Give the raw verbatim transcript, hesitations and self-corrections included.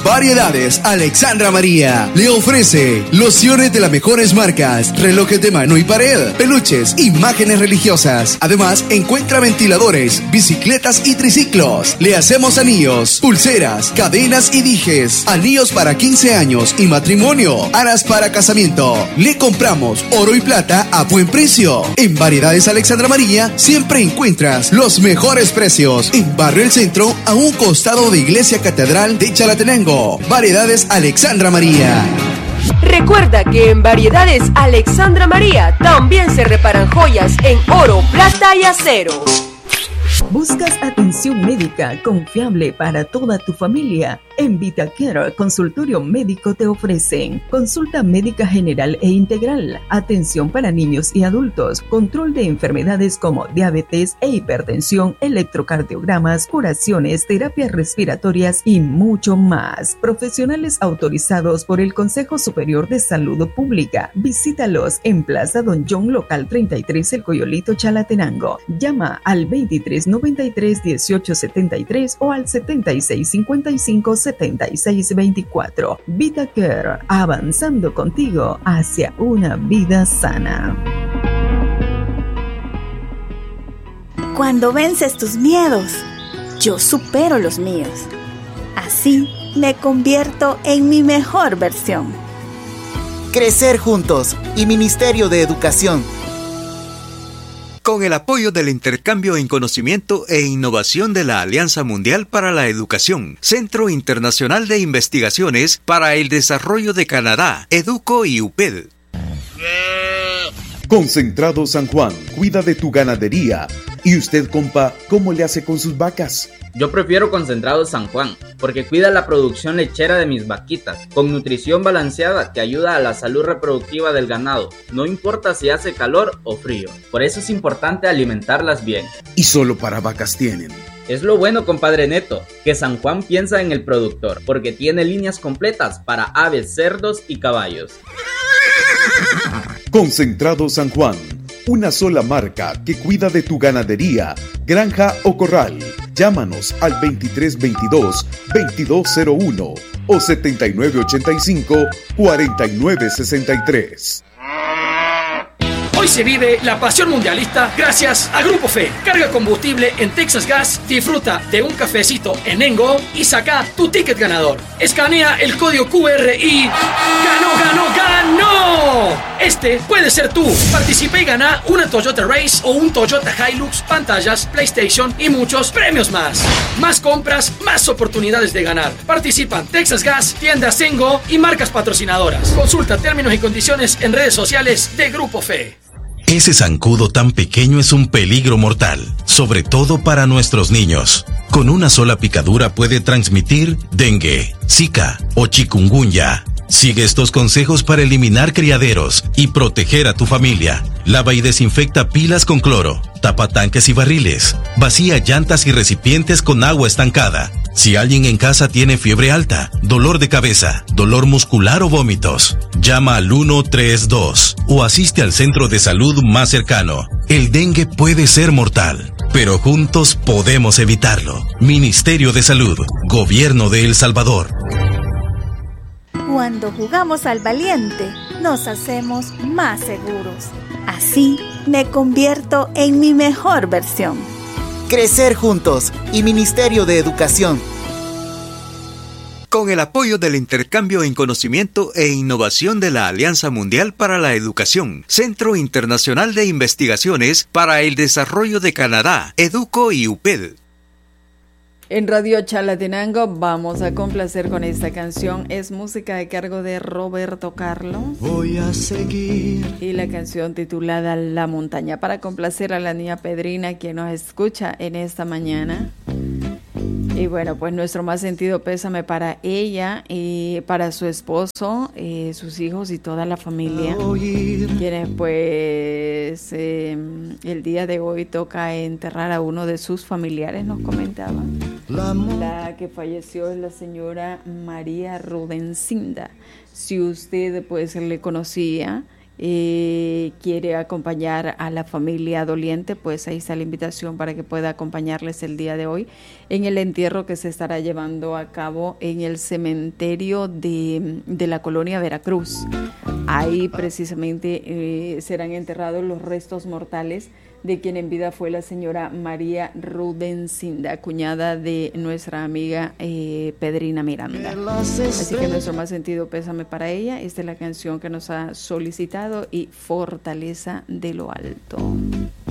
Variedades Alexandra María le ofrece lociones de las mejores marcas, relojes de mano y pared, peluches, imágenes religiosas. Además, encuentra ventiladores, bicicletas y triciclos. Le hacemos anillos, pulseras, cadenas y dijes, anillos para quince años y matrimonio, aras para casamiento. Le compramos oro y plata a buen precio. En Variedades Alexandra María siempre encuentras los mejores precios. En Barrio El Centro, a un costado de Iglesia Catedral de Chalatenango. Variedades Alexandra María. Recuerda que en Variedades Alexandra María también se reparan joyas en oro, plata y acero. ¿Buscas atención médica confiable para toda tu familia? En VitaCare Consultorio Médico te ofrecen consulta médica general e integral, atención para niños y adultos, control de enfermedades como diabetes e hipertensión, electrocardiogramas, curaciones, terapias respiratorias y mucho más. Profesionales autorizados por el Consejo Superior de Salud Pública. Visítalos en Plaza Don John, local treinta y tres, El Coyolito, Chalatenango. Llama al veintitrés noventa y tres dieciocho setenta y tres o al setenta y seis cincuenta y cinco setenta y seis veinticuatro. VitaCare, avanzando contigo hacia una vida sana. Cuando vences tus miedos, yo supero los míos. Así me convierto en mi mejor versión. Crecer juntos y Ministerio de Educación. Con el apoyo del intercambio en conocimiento e innovación de la Alianza Mundial para la Educación, Centro Internacional de Investigaciones para el Desarrollo de Canadá, Educo y U P E D. Concentrado San Juan, cuida de tu ganadería. ¿Y usted, compa, cómo le hace con sus vacas? Yo prefiero Concentrado San Juan, porque cuida la producción lechera de mis vaquitas, con nutrición balanceada que ayuda a la salud reproductiva del ganado, no importa si hace calor o frío. Por eso es importante alimentarlas bien. ¿Y solo para vacas tienen? Es lo bueno, compadre Neto, que San Juan piensa en el productor, porque tiene líneas completas para aves, cerdos y caballos. Concentrado San Juan, una sola marca que cuida de tu ganadería, granja o corral. Llámanos al veintitrés veintidós veintidós cero uno o setenta y nueve ochenta y cinco cuarenta y nueve sesenta y tres. Hoy se vive la pasión mundialista gracias a Grupo Fe. Carga combustible en Texas Gas, disfruta de un cafecito en Engo y saca tu ticket ganador. Escanea el código Q R y ¡ganó, ganó, ganó! Este puede ser tú. Participa y gana una Toyota Race o un Toyota Hilux, pantallas, PlayStation y muchos premios más. Más compras, más oportunidades de ganar. Participan Texas Gas, tiendas Engo y marcas patrocinadoras. Consulta términos y condiciones en redes sociales de Grupo Fe. Ese zancudo tan pequeño es un peligro mortal, sobre todo para nuestros niños. Con una sola picadura puede transmitir dengue, zika o chikungunya. Sigue estos consejos para eliminar criaderos y proteger a tu familia. Lava y desinfecta pilas con cloro, tapa tanques y barriles, vacía llantas y recipientes con agua estancada. Si alguien en casa tiene fiebre alta, dolor de cabeza, dolor muscular o vómitos, llama al uno tres dos o asiste al centro de salud más cercano. El dengue puede ser mortal, pero juntos podemos evitarlo. Ministerio de Salud, Gobierno de El Salvador. Cuando jugamos al valiente, nos hacemos más seguros. Así me convierto en mi mejor versión. Crecer juntos y Ministerio de Educación. Con el apoyo del intercambio en conocimiento e innovación de la Alianza Mundial para la Educación, Centro Internacional de Investigaciones para el Desarrollo de Canadá, Educo y U P E D. En Radio Chalatenango vamos a complacer con esta canción. Es música de cargo de Roberto Carlos. Voy a seguir. Y la canción titulada La Montaña, para complacer a la niña Pedrina, quien nos escucha en esta mañana. Y bueno, pues nuestro más sentido pésame para ella y para su esposo, eh, sus hijos y toda la familia, quienes pues eh, el día de hoy toca enterrar a uno de sus familiares, nos comentaba. La que falleció es la señora María Rudencinda. Si usted pues le conocía, eh, quiere acompañar a la familia doliente, pues ahí está la invitación para que pueda acompañarles el día de hoy en el entierro que se estará llevando a cabo en el cementerio de, de la colonia Veracruz. Ahí precisamente eh, serán enterrados los restos mortales de quien en vida fue la señora María Rudensinda, cuñada de nuestra amiga eh, Pedrina Miranda. Así que nuestro más sentido pésame para ella. Esta es la canción que nos ha solicitado y Fortaleza de lo Alto.